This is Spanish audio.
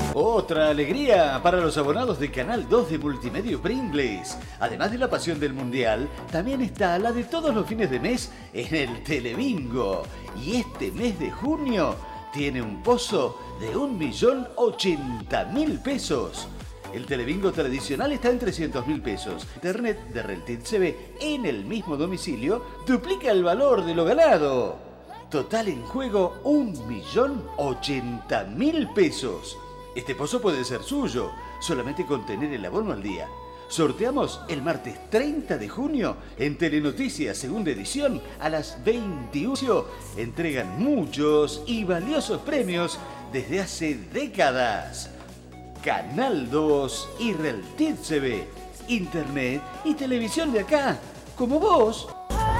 Otra alegría para los abonados de Canal 2 de Multimedia Pringles. Además de la pasión del Mundial, también está la de todos los fines de mes en el Telebingo. Y este mes de junio tiene un pozo de 1.080.000 pesos. El Telebingo tradicional está en 300.000 pesos. Internet de Reltiv CB en el mismo domicilio duplica el valor de lo ganado. Total en juego 1.080.000 pesos. Este pozo puede ser suyo, solamente con tener el abono al día. Sorteamos el martes 30 de junio en Telenoticias, segunda edición, a las 21. Entregan muchos y valiosos premios desde hace décadas. Canal 2 y Reltiv CB, Internet y televisión de acá, como vos.